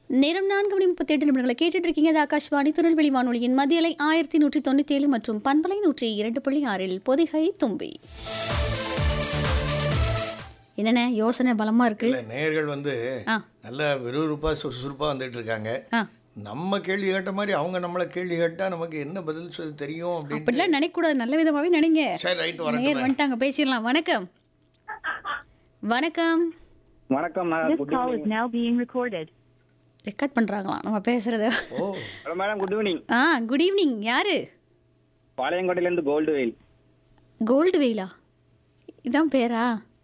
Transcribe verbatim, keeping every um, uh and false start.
நேரம் நான்கு மணி முப்பத்தி எட்டு நிமிடங்களை கேட்டுட்டு இருக்கீங்க. அது ஆகாஷ்வாணி திருநெல்வேலி வானொலியின் மதியலை ஆயிரத்தி நூற்றி தொண்ணூற்றி ஏழு மற்றும் பண்பலை நூற்றி இரண்டு புள்ளி ஆறில் பொதிகை தும்பி. என்னென்ன யோசனை பலமா இருக்கு. நேயர்கள் வந்து நல்ல விறுவிறுப்பா சுறுசுறுப்பா வந்துட்டு இருக்காங்க. நம்ம கேள்வி கேட்ட மாதிரி அவங்க நம்மளை கேள்வி கேட்டா நமக்கு என்ன பதில் சொல்ல தெரியும் அப்படிலாம் நினைக்க கூடாது. நல்ல விதமாவே நினைங்க. சரி, ரைட். நேயர் வந்துட்டாங்க, பேசிடலாம். வணக்கம் வணக்கம் வணக்கம். ரெக்கார்ட் பண்றாங்களாம் நம்ம பேசுறத. ஓ மேடம், குட் ஈவினிங். ஆ குட் ஈவினிங். யாரு? பாளையங்கோட்டையில இருந்து கோல்டு வெயில். கோல்டு வெயிலா? இதான் பேரா?